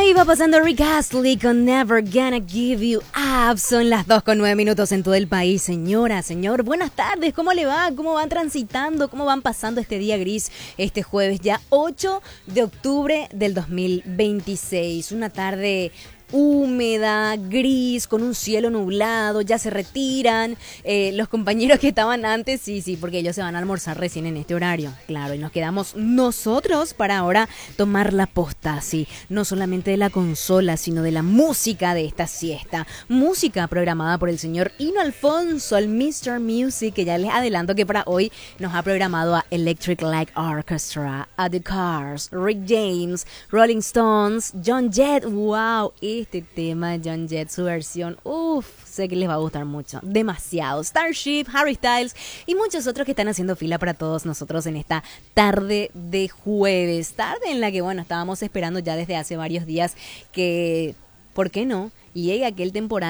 Va pasando Rick Astley con Never Gonna Give You Up. Son las 2:09 en todo el país. Señora, señor, buenas tardes. ¿Cómo le va? ¿Cómo van transitando? ¿Cómo van pasando este día gris? Este jueves ya 8 de octubre del 2026. Una tarde húmeda, gris, con un cielo nublado, ya se retiran los compañeros que estaban antes, sí, porque ellos se van a almorzar recién en este horario, claro, y nos quedamos nosotros para ahora tomar la posta, sí, no solamente de la consola, sino de la música de esta siesta, música programada por el señor Hino Alfonso, el Mr. Music, que ya les adelanto que para hoy nos ha programado a Electric Light Orchestra, a The Cars, Rick James, Rolling Stones, John Jett, wow, este tema de John Jett, su versión, sé que les va a gustar mucho, demasiado. Starship, Harry Styles y muchos otros que están haciendo fila para todos nosotros en esta tarde de jueves, tarde en la que, bueno, estábamos esperando ya desde hace varios días que, ¿por qué no? Llegue aquel temporada